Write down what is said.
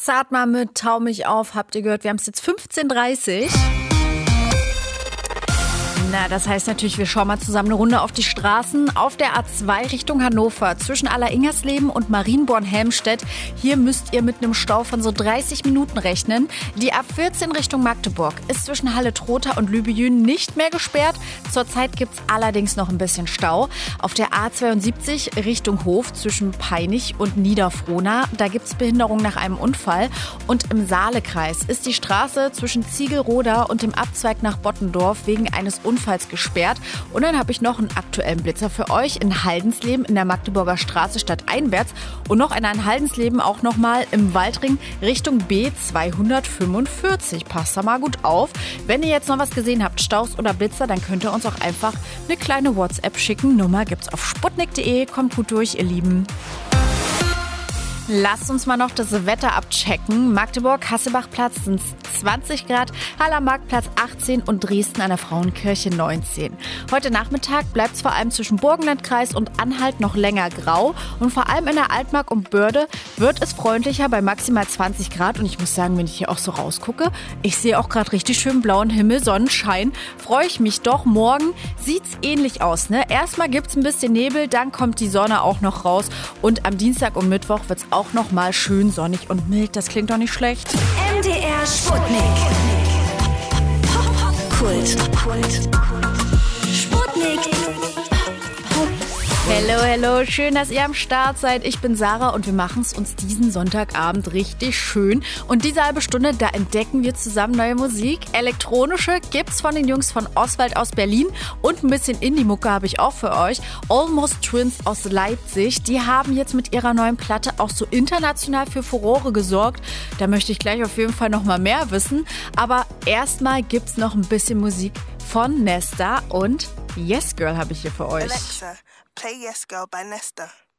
Zart mal mit Tau mich auf, habt ihr gehört, wir haben es jetzt 15:30 Uhr. Na, das heißt natürlich, wir schauen mal zusammen eine Runde auf die Straßen. Auf der A2 Richtung Hannover, zwischen Aller-Ingersleben und Marienborn-Helmstedt. Hier müsst ihr mit einem Stau von so 30 Minuten rechnen. Die A14 Richtung Magdeburg ist zwischen Halle-Trotha und Lübejün nicht mehr gesperrt. Zurzeit gibt's allerdings noch ein bisschen Stau. Auf der A72 Richtung Hof zwischen Peinich und Niederfrohna, da gibt's Behinderung nach einem Unfall. Und im Saalekreis ist die Straße zwischen Ziegelroda und dem Abzweig nach Bottendorf wegen eines Unfalls gesperrt. Und dann habe ich noch einen aktuellen Blitzer für euch in Haldensleben in der Magdeburger Straße stadteinwärts und noch einer in Haldensleben auch nochmal im Waldring Richtung B245. Passt da mal gut auf. Wenn ihr jetzt noch was gesehen habt, Staus oder Blitzer, dann könnt ihr uns auch einfach eine kleine WhatsApp schicken. Nummer gibt's auf sputnik.de. Kommt gut durch, ihr Lieben. Lasst uns mal noch das Wetter abchecken. Magdeburg, Hassebachplatz sind 20 Grad, Haller Marktplatz 18 und Dresden an der Frauenkirche 19. Heute Nachmittag bleibt es vor allem zwischen Burgenlandkreis und Anhalt noch länger grau und vor allem in der Altmark und Börde wird es freundlicher bei maximal 20 Grad und ich muss sagen, wenn ich hier auch so rausgucke, ich sehe auch gerade richtig schön blauen Himmel, Sonnenschein, freue ich mich doch. Morgen sieht's ähnlich aus, ne? Erstmal gibt's ein bisschen Nebel, dann kommt die Sonne auch noch raus und am Dienstag und Mittwoch wird's auch noch mal schön sonnig und mild, das klingt doch nicht schlecht. MDR Sputnik. Kult. Sputnik. Hello, schön, dass ihr am Start seid. Ich bin Sarah und wir machen es uns diesen Sonntagabend richtig schön. Und diese halbe Stunde, da entdecken wir zusammen neue Musik. Elektronische gibt's von den Jungs von Oswald aus Berlin und ein bisschen Indie-Mucke habe ich auch für euch. Almost Twins aus Leipzig, die haben jetzt mit ihrer neuen Platte auch so international für Furore gesorgt. Da möchte ich gleich auf jeden Fall noch mal mehr wissen. Aber erstmal gibt's noch ein bisschen Musik von Nesta und Yes Girl habe ich hier für euch. Alexa, play Yes Girl by Nesta.